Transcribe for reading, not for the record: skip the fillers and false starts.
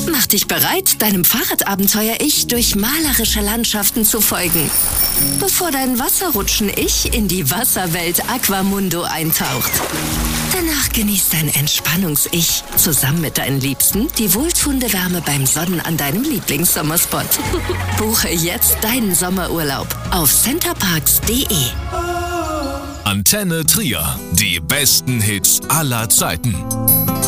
Mach dich bereit, deinem Fahrradabenteuer-Ich durch malerische Landschaften zu folgen, bevor dein Wasserrutschen-Ich in die Wasserwelt Aquamundo eintaucht. Danach genießt dein Entspannungs-Ich zusammen mit deinen Liebsten die wohltuende Wärme beim Sonnen an deinem Lieblingssommerspot. Buche jetzt deinen Sommerurlaub auf centerparks.de. Antenne Trier. Die besten Hits aller Zeiten.